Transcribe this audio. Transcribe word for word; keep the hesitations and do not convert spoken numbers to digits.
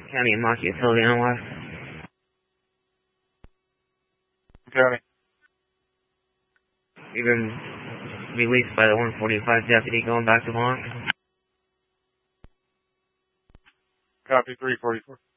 County and Mock Utility Analyze. County. You've been released by the one forty-five deputy going back to Blanc. Copy three forty-four.